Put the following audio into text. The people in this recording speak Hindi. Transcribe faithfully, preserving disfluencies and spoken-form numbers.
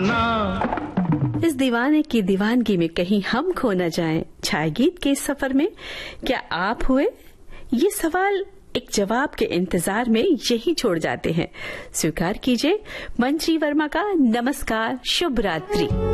दीवाना। इस दीवाने की दीवानगी में कहीं हम खो न जाएं, छाया गीत के इस सफर में क्या आप हुए? ये सवाल एक जवाब के इंतजार में यही छोड़ जाते हैं। स्वीकार कीजिए मंजी वर्मा का नमस्कार, शुभ रात्रि।